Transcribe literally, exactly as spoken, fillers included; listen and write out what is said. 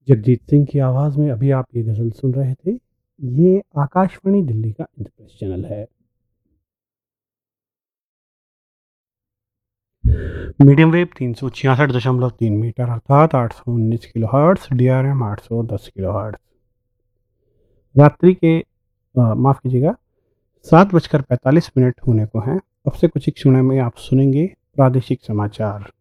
जगजीत सिंह की आवाज़ में अभी आप ये गज़ल सुन रहे थे। ये आकाशवाणी दिल्ली का इंद्रप्रस्थ चैनल है। मीडियम वेव तीन सौ छियासठ दशमलव तीन मीटर अर्थात आठ सौ उन्नीस kilo hertz, D R M आठ सौ दस किलो हर्ट्स। रात्रि के अ, माफ़ कीजिएगा सात बजकर पैंतालीस मिनट होने को हैं। अब से कुछ ही क्षणों में आप सुनेंगे प्रादेशिक समाचार।